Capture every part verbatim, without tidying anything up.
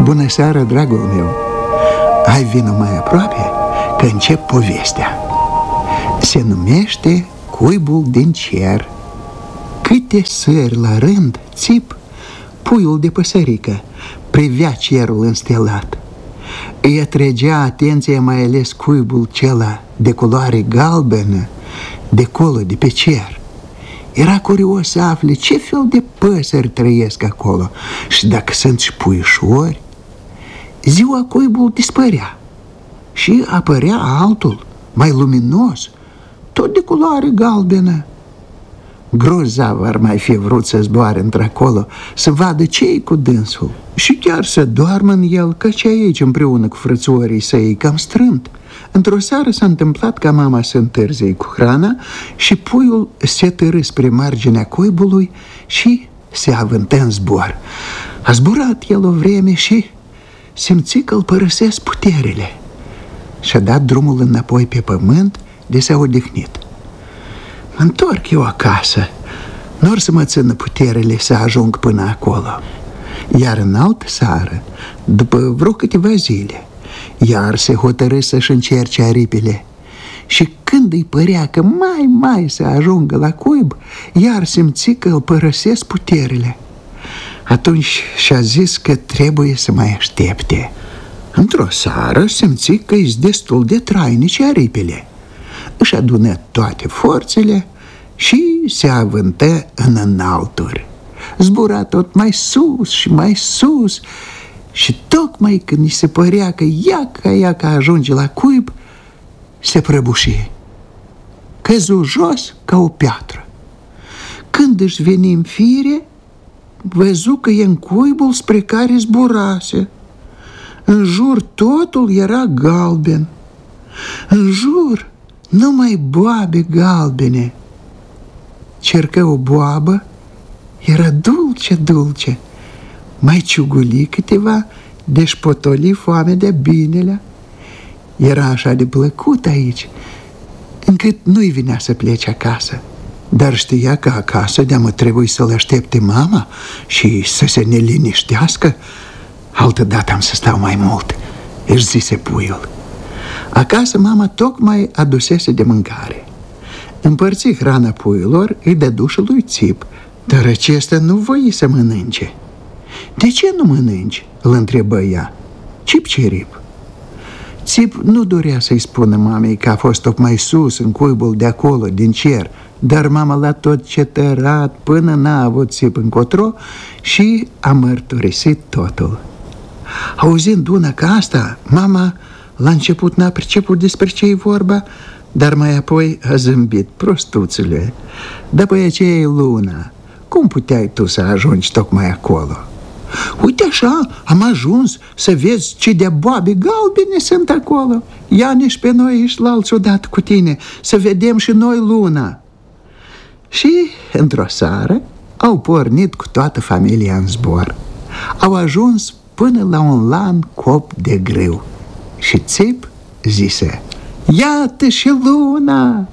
Bună seara, dragul meu! Hai, vină mai aproape, că încep povestea. Se numește Cuibul din cer. Câte sări la rând, țip, puiul de păsărică privea cerul înstelat. Îi atrăgea atenția mai ales cuibul cela de culoare galbenă, de colo, de pe cer. Era curios să afle ce fel de păsări trăiesc acolo și dacă sunt și puișori. Ziua cuibul dispărea și apărea altul, mai luminos, tot de culoare galbenă. Grozav ar mai fi vrut să zboare într-acolo, să vadă ce-i cu dânsul și chiar să doarmă în el, căci aici împreună cu frățorii săi cam strâmt. Într-o seară s-a întâmplat ca mama să întârzie cu hrana și puiul se târâ spre marginea cuibului și se avântă în zbor. A zburat el o vreme și simți că îl părăsesc puterile. Și-a dat drumul înapoi pe pământ de s-a odihnit. Mă întorc eu acasă, n-or să mă țină puterile să ajung până acolo. Iar în altă seară, după vreo câteva zile, iar se hotărâ să-și încerce aripile. Și când îi părea că mai, mai să ajungă la cuib, iar simți că îl părăsesc puterile. Atunci și-a zis că trebuie să mai aștepte. Într-o seară simți că e destul de trainice aripile. Își adună toate forțele și se avântă în înalturi. Zbura tot mai sus și mai sus și tocmai când îi se părea că iaca, iaca ajunge la cuib, se prăbuși. Căzu jos ca o piatră. Când își veni în fire, văzu că e în cuibul spre care zburase. În jur totul era galben. În jur numai boabe galbene. Cercă o boabă, era dulce, dulce. Mai ciuguli câteva, de-și potoli foame de binelea. Era așa de plăcut aici, încât nu-i vinea să plece acasă. Dar știa că acasă de-amă trebuie să-l aștepte mama și să se neliniștească. Altădată am să stau mai mult, își zise puiul. Acasă mama tocmai adusese de mâncare. Împărți hrana puiilor, îi dădu și lui Țip, dar acesta nu voi să mănânce. De ce nu mănânci? Îl întrebă ea. Țip cirip. Țip nu dorea să-i spună mamei că a fost tocmai sus în cuibul de acolo, din cer, dar mama l-a tot cetărat până n-a avut Țip încotro și a mărturisit totul. Auzind una ca asta, mama la început n-a priceput despre ce e vorba, dar mai apoi a zâmbit. Prostuțule, după aceea e luna, cum puteai tu să ajungi tocmai acolo? Uite așa, am ajuns să vezi ce de boabe galbene sunt acolo. Ia-ne și pe noi și la alți odată cu tine, să vedem și noi luna. Și într-o seară au pornit cu toată familia în zbor. Au ajuns până la un lan cop de grâu. Și Țip zise: iată și luna!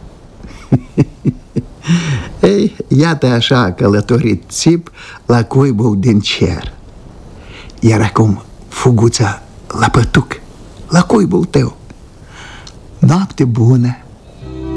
Ei, iată așa a călătorit Țip la cuibul din cer. Iar acum, fuguța la pătuc, la cuibul tău. Noapte bună!